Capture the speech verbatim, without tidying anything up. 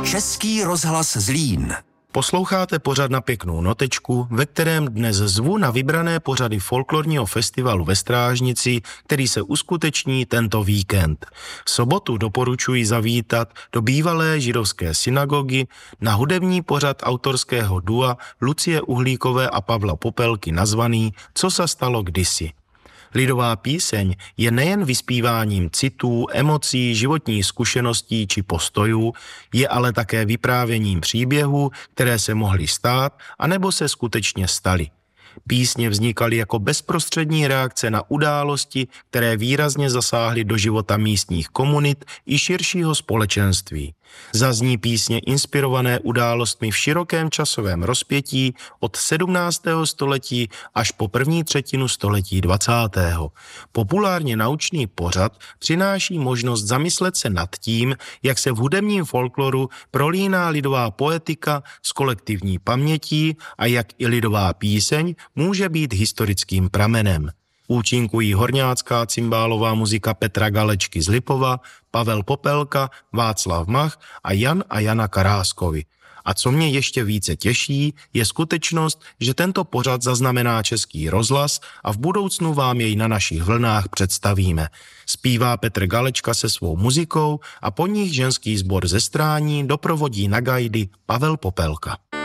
Český rozhlas Zlín. Posloucháte pořad Na pěknou notečku, ve kterém dnes zvu na vybrané pořady folklorního festivalu ve Strážnici, který se uskuteční tento víkend. V sobotu doporučuji zavítat do bývalé židovské synagogy na hudební pořad autorského dua Lucie Uhlíkové a Pavla Popelky nazvaný Co se stalo kdysi. Lidová píseň je nejen vyspíváním citů, emocí, životních zkušeností či postojů, je ale také vyprávěním příběhů, které se mohly stát, anebo se skutečně staly. Písně vznikaly jako bezprostřední reakce na události, které výrazně zasáhly do života místních komunit i širšího společenství. Zazní písně inspirované událostmi v širokém časovém rozpětí od sedmnáctého století až po první třetinu století dvacátého. Populárně naučný pořad přináší možnost zamyslet se nad tím, jak se v hudebním folkloru prolíná lidová poetika s kolektivní pamětí a jak i lidová píseň může být historickým pramenem. Účinkují horňácká cymbálová muzika Petra Galečky z Lipova, Pavel Popelka, Václav Mach a Jan a Jana Karáskovi. A co mě ještě více těší, je skutečnost, že tento pořad zaznamená Český rozhlas a v budoucnu vám jej na našich vlnách představíme. Zpívá Petr Galečka se svou muzikou a po nich ženský sbor ze Strání doprovodí na gajdy Pavel Popelka.